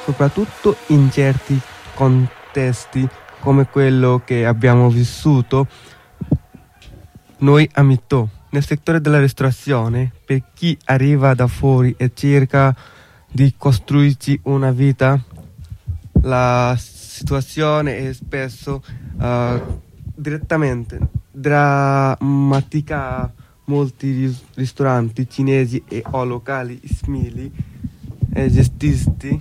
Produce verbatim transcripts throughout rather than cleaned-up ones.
soprattutto in certi contesti come quello che abbiamo vissuto noi a Mitò. Nel settore della ristorazione, per chi arriva da fuori e cerca di costruirci una vita, la situazione è spesso uh, direttamente drammatica. Molti ristoranti cinesi e o locali simili e gestiti,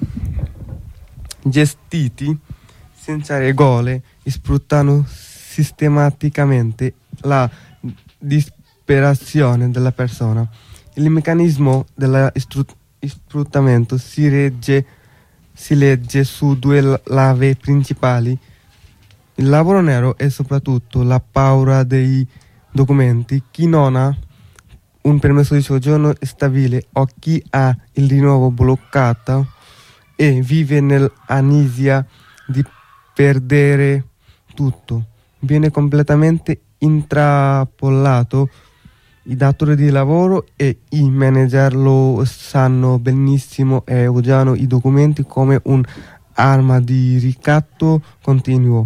gestiti senza regole sfruttano sistematicamente la disperazione della persona. Il meccanismo dello sfruttamento si regge, si legge su due leve principali: il lavoro nero e soprattutto la paura dei documenti. Chi non ha un permesso di soggiorno stabile o chi ha il rinnovo bloccato e vive nell'ansia di perdere tutto viene completamente intrappolato. I datori di lavoro e i manager lo sanno benissimo e usano i documenti come un'arma di ricatto continuo.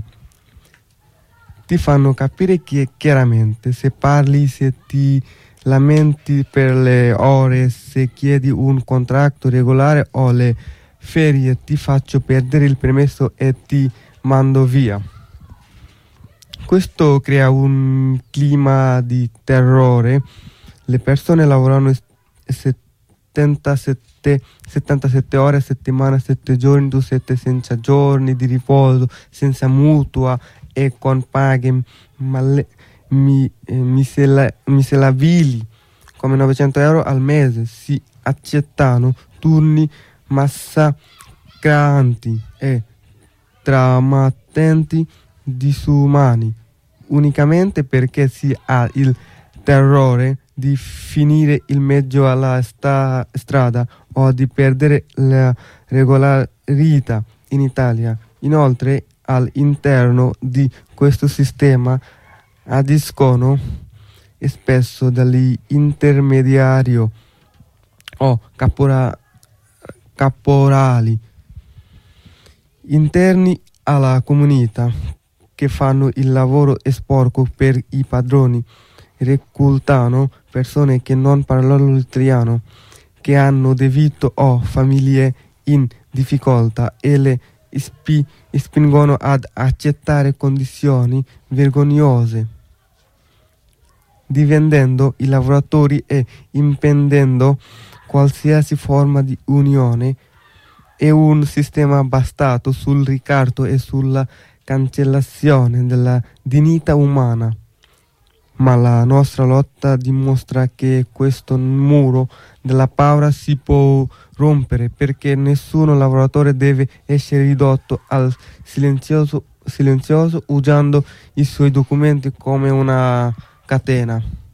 Ti fanno capire che chiaramente se parli, se ti lamenti per le ore, se chiedi un contratto regolare o le ferie, ti faccio perdere il permesso e ti mando via. Questo crea un clima di terrore. Le persone lavorano settantasette, settantasette ore a settimana, sette giorni su sette, senza giorni di riposo, senza mutua e con paghe male, mi, eh, misela, miserabili come novecento euro al mese. Si accettano turni massacranti e traumatanti disumani unicamente perché si ha il terrore di finire in mezzo alla sta- strada o di perdere la regolarità in Italia. Inoltre, all'interno di questo sistema agiscono spesso degli intermediari o capora- caporali interni alla comunità che fanno il lavoro sporco per i padroni, reclutano persone che non parlano l'italiano, che hanno debito o famiglie in difficoltà e le spi- spingono ad accettare condizioni vergognose, dividendo i lavoratori e impedendo qualsiasi forma di unione. È un sistema basato sul ricatto e sulla cancellazione della dignità umana. Ma la nostra lotta dimostra che questo muro della paura si può rompere, perché nessun lavoratore deve essere ridotto al silenzioso, silenzioso usando i suoi documenti come una catena.